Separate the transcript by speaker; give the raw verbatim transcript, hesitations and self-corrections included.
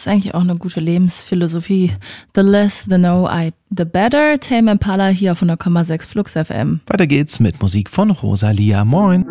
Speaker 1: ist eigentlich auch eine gute Lebensphilosophie. The less the know I, the better. Tame Impala hier auf hundert Komma sechs Flux F M.
Speaker 2: Weiter geht's mit Musik von Rosalia. Moin.